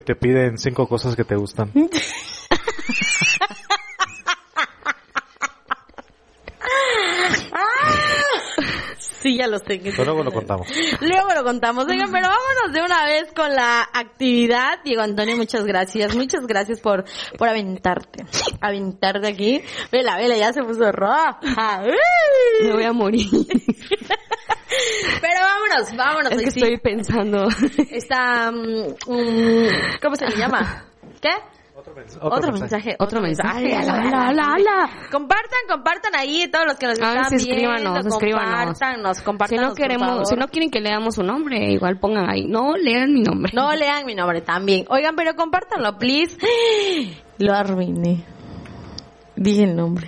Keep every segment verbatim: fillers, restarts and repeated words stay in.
te piden cinco cosas que te gustan. Sí, ya lo sé. Pero luego lo contamos. Luego lo contamos. Oigan, pero vámonos de una vez con la actividad. Diego Antonio, muchas gracias. Muchas gracias por, por aventarte. Aventarte aquí. Vela, vela, ya se puso roja. Me voy a morir. Pero vámonos, vámonos. Es que sí. estoy pensando. Está, um, ¿cómo se le llama? ¿Qué? Otro, mens- Otro, otro mensaje. mensaje. Otro mensaje. Ala, Ala, ala, ala. Compartan, compartan ahí todos los que nos Ah, están sí, escríbanos, viendo. escríbanos. Compártanos, compártanos, Si no por queremos, favor. si no quieren que leamos su nombre, igual pongan ahí. No lean mi nombre. No lean mi nombre también. Oigan, pero compártanlo, please. Lo arruiné. Dije el nombre.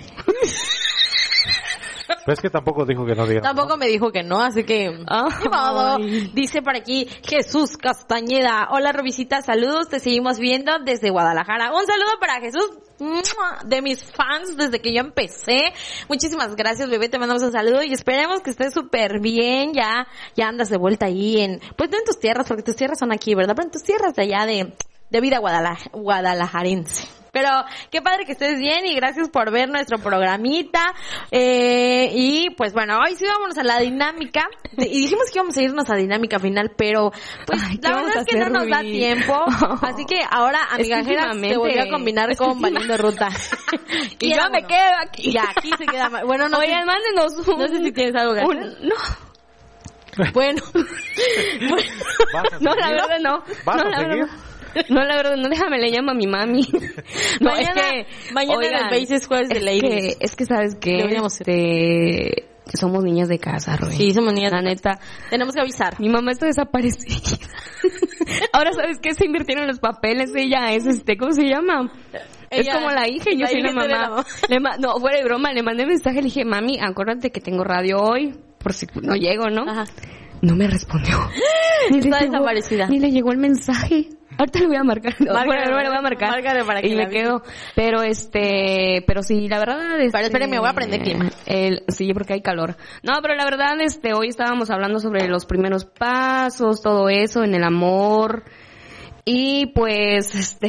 Pero es que tampoco dijo que no diga. Tampoco me dijo que no, así que... Ay. Ni modo. Dice por aquí Jesús Castañeda. Hola, Robicita, saludos. Te seguimos viendo desde Guadalajara. Un saludo para Jesús, de mis fans desde que yo empecé. Muchísimas gracias, bebé. Te mandamos un saludo y esperemos que estés súper bien. Ya, ya andas de vuelta ahí en... Pues no en tus tierras, porque tus tierras son aquí, ¿verdad? Pero en tus tierras de allá de, de vida guadalaj- guadalajarense. Pero qué padre que estés bien y gracias por ver nuestro programita. Eh, y pues bueno, hoy sí vámonos a la dinámica. Y dijimos que íbamos a irnos a dinámica final, pero pues Ay, ¿qué la vamos verdad a es que no hacer, nos da Rubí? tiempo. Así que ahora, Es que amigajeras, se últimamente- volvió a combinar es que con última- Valiendo Ruta. Y yo me Quierámonos. quedo aquí. Ya, aquí se queda mal. Bueno, no Oigan, sé, mándenos un... no sé si tienes algo que un- hacer. No, Bueno. Bueno. ¿Vas a no, la seguir? verdad no. ¿Vas no, a la seguir? verdad. No, la verdad, no, déjame, le llamo a mi mami. No, Mañana- es que... mañana oigan, les veis es jueves de es ladies. que, es que, ¿sabes qué? Deberíamos ir. Este... Somos niñas de casa, Roy. Sí, somos niñas La de neta. Tenemos que avisar. Mi mamá está desaparecida. Ahora, ¿sabes qué? Se invirtieron los papeles. Ella es, este, ¿cómo se llama? Es Ella- como la hija y yo la soy la hija de la mamá. mamá. Le ma- no, fuera de broma, le mandé mensaje, le dije, mami, acuérdate que tengo radio hoy, por si no llego, ¿no? Ajá. No me respondió. Ni le Está llegó- desaparecida. Ni le llegó el mensaje. Ahorita le voy a marcar. No, Márcale, fuera de broma, le voy a marcar. márcale para que y la me avise. quedo. Pero este, pero sí, la verdad este, Pero espérenme, voy a prender clima. El, sí, porque hay calor. No, pero la verdad, este, hoy estábamos hablando sobre los primeros pasos, todo eso en el amor. Y pues, este...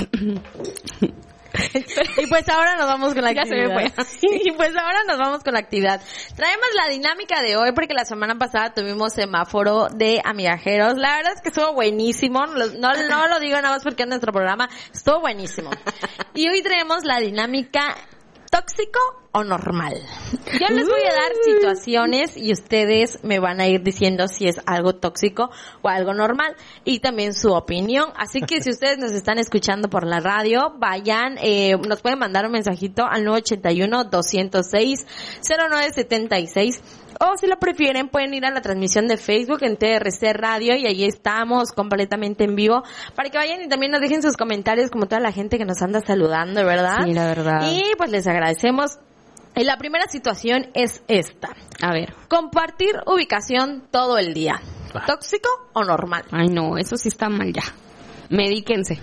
Y pues ahora nos vamos con la Ya se me actividad. Y pues ahora nos vamos con la actividad. Traemos la dinámica de hoy porque la semana pasada tuvimos semáforo de amigajeros. La verdad es que estuvo buenísimo. No, no, no lo digo nada más porque es nuestro programa. Estuvo buenísimo. Y hoy traemos la dinámica tóxico o normal. Yo les voy a dar situaciones y ustedes me van a ir diciendo si es algo tóxico o algo normal y también su opinión. Así que si ustedes nos están escuchando por la radio, vayan, eh, nos pueden mandar un mensajito al nueve ochenta y uno, doscientos seis, cero nueve setenta y seis. O si lo prefieren, pueden ir a la transmisión de Facebook en T R C Radio y ahí estamos completamente en vivo para que vayan y también nos dejen sus comentarios como toda la gente que nos anda saludando, ¿verdad? Sí, la verdad. Y pues les agradecemos. Y la primera situación es esta. A ver. Compartir ubicación todo el día. ¿Tóxico o normal? Ay, no, eso sí está mal ya. Medíquense.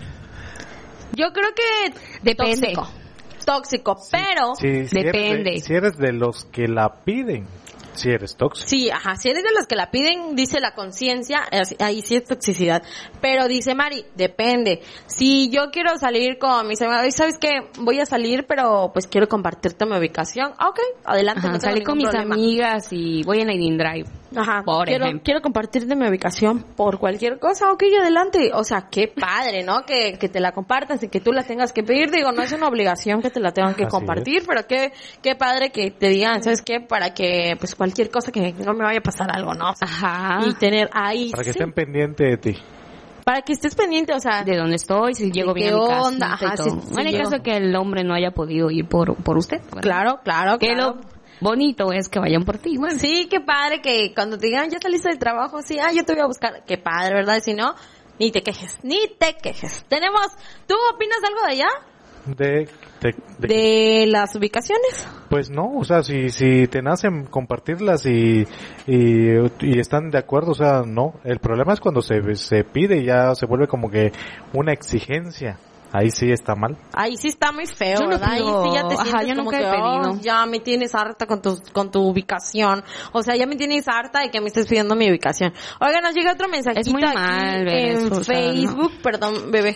Yo creo que Depende. tóxico. Tóxico, pero... Sí, si Depende. Eres de, si eres de los que la piden, si eres tóxico. Sí, ajá, si eres de los que la piden, dice la conciencia, eh, ahí sí es toxicidad. Pero dice Mari, depende. Si yo quiero salir con mis amigos, ¿sabes qué? Voy a salir, pero pues quiero compartirte mi ubicación. Ah, ok, adelante. Ajá, no tengo salí con mis ningún problema. amigas y voy en Idin Drive. Ajá, Por quiero, ejemplo. quiero compartirte mi ubicación por cualquier cosa, ok, adelante. O sea, qué padre, ¿no? Que, que te la compartas y que tú la tengas que pedir. Digo, no es una obligación que te la tengan que Así compartir, pero qué, qué padre que te digan, ¿sabes qué? Para que, pues cualquier cosa que no me vaya a pasar algo, ¿no? Ajá. Y tener ahí, Para que sí, estén pendientes de ti. para que estés pendiente, o sea, De dónde estoy, si llego ¿De bien qué a mi casa onda? y Ajá, todo. sí, sí, Bueno, en llego. caso que el hombre no haya podido ir por, por usted. ¿verdad? claro, claro, Que claro. lo bonito es que vayan por ti, igual. Sí, qué padre que cuando te digan, ya saliste del trabajo, sí, ah, yo te voy a buscar. Qué padre, ¿verdad? Si no, ni te quejes, ni te quejes. Tenemos, ¿tú opinas algo de allá? De, de, de- De las ubicaciones. Pues no, o sea, si, si te nacen compartirlas y, y, y están de acuerdo, o sea, no. El problema es cuando se, se pide y ya se vuelve como que una exigencia. Ahí sí está mal. Ahí sí está muy feo, Yo no ¿verdad? Ahí pido- sí ya te ajá, sientes yo como nunca que, he pedido. "Oh, ya me tienes harta con tu, con tu ubicación. O sea, ya me tienes harta de que me estés pidiendo mi ubicación. Oiga, nos llega otro mensajito Es muy aquí mal ver en eso, o sea, Facebook, perdón, bebé.